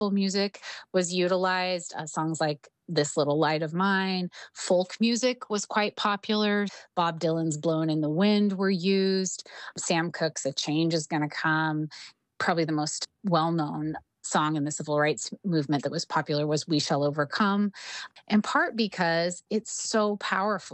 music was utilized. Songs like This Little Light of Mine. Folk music was quite popular. Bob Dylan's Blowin' in the Wind were used. Sam Cooke's A Change is Gonna Come. Probably the most well-known song in the civil rights movement that was popular was We Shall Overcome, in part because it's so powerful.